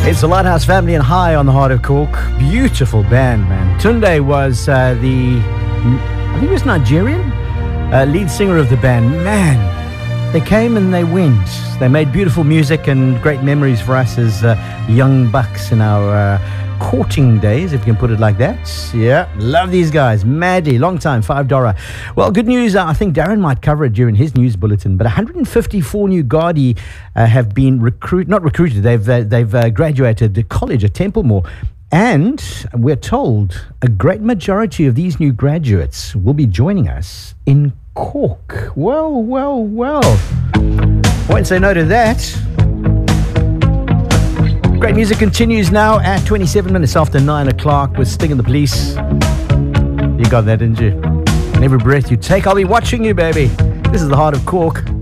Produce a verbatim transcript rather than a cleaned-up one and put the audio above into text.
It's the Lighthouse Family and High on the Heart of Cork. Beautiful band, man. Tunde was uh, the, I think he was Nigerian, uh, lead singer of the band. Man, they came and they went. They made beautiful music and great memories for us as uh, young bucks in our uh, courting days, if you can put it like that. Yeah, love these guys. Madly, long time, five dollars. Well, good news. Uh, I think Darren might cover it during his news bulletin, but one hundred fifty-four new Gardaí uh, have been recruited, not recruited, they've, uh, they've uh, graduated the college at Templemore. And we're told a great majority of these new graduates will be joining us in Cork. Well, well, well. Won't say no to that. Great music continues now at twenty-seven minutes after nine o'clock with Sting and the Police. You got that, didn't you? And every breath you take, I'll be watching you, baby. This is the Heart of Cork.